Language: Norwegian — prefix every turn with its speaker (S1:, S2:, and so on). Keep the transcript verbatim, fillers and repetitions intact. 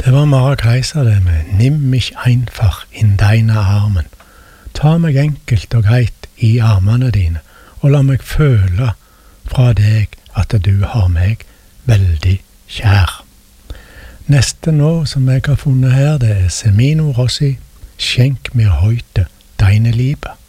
S1: Det var Mara Kreiser det med «Nimm mich einfach in deine Armen». Ta meg enkelt og greit i armene dine, og la meg føle fra deg at du har meg veldig kjær. Neste nå som jeg har funnet her, det er Semino Rossi, «Schenk mir heute deine Liebe».